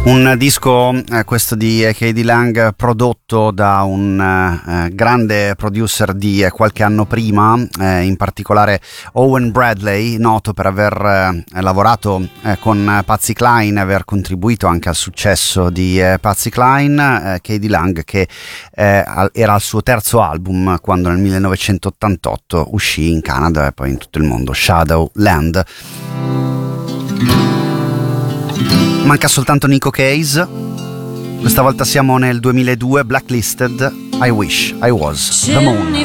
Un disco, questo di K.D. Lang, prodotto da un grande producer di qualche anno prima, in particolare Owen Bradley, noto per aver lavorato con Patsy Cline e aver contribuito anche al successo di Patsy Cline. K.D. Lang, che era al suo terzo album quando nel 1988 uscì in Canada e poi in tutto il mondo, Shadowland. Manca soltanto Nico Case. Questa volta siamo nel 2002, Blacklisted, I Wish I Was the Moon.